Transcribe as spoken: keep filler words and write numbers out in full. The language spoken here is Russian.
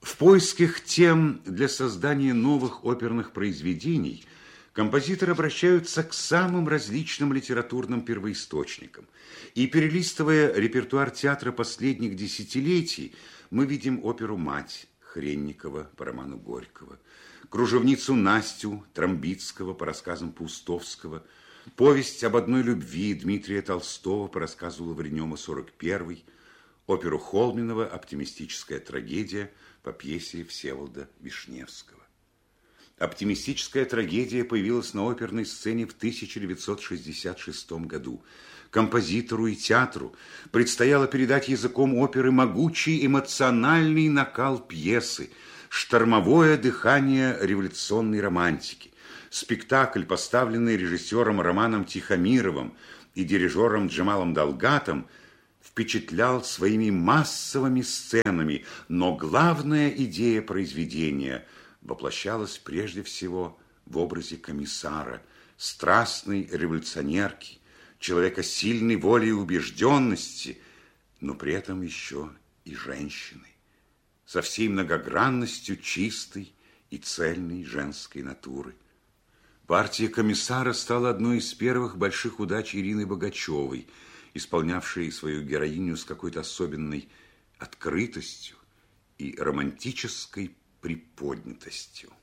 В поисках тем для создания новых оперных произведений композиторы обращаются к самым различным литературным первоисточникам. И перелистывая репертуар театра последних десятилетий, мы видим оперу «Мать» Хренникова по роману Горького, кружевницу Настю Трамбицкого по рассказам Паустовского, повесть об одной любви Дмитрия Толстого по рассказу Лавренема «сорок первый», оперу Холминова «Оптимистическая трагедия» по пьесе Всеволода Вишневского. Оптимистическая трагедия появилась на оперной сцене в тысяча девятьсот шестьдесят шестом году. Композитору и театру предстояло передать языком оперы могучий эмоциональный накал пьесы, штормовое дыхание революционной романтики. Спектакль, поставленный режиссером Романом Тихомировым и дирижером Джамалом Далгатом, впечатлял своими массовыми сценами, но главная идея произведения воплощалась прежде всего в образе комиссара, страстной революционерки, человека сильной воли и убежденности, но при этом еще и женщины, со всей многогранностью чистой и цельной женской натуры. Партия комиссара стала одной из первых больших удач Ирины Богачевой, исполнявшей свою героиню с какой-то особенной открытостью и романтической приподнятостью.